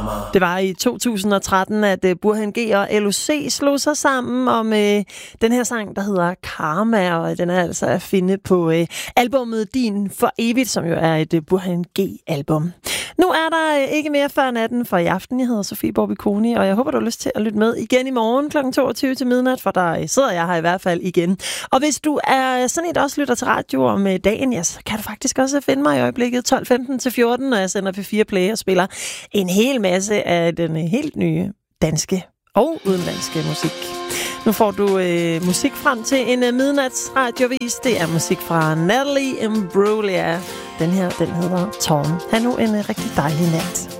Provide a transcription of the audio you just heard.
Det var i 2013, at Burhan G og LOC slog sig sammen om den her sang, der hedder Karma, og den er altså at finde på albummet Din for Evigt, som jo er et Burhan G-album. Nu er der ikke mere før natten for i aften. Jeg hedder Sofie Borbiconi, og jeg håber, du har lyst til at lytte med igen i morgen kl. 22 til midnat, for der sidder jeg her i hvert fald igen. Og hvis du er sådan et, der også lytter til radio om dagen, ja, så kan du faktisk også finde mig i øjeblikket 12.15 til 14, når jeg sender P4 Play og spiller en hel masse af den helt nye danske og udenlandske musik. Nu får du musik frem til en midnatsradiovis. Det er musik fra Natalie Imbruglia. Den her, den hedder Torn. Ha' nu en rigtig dejlig nat.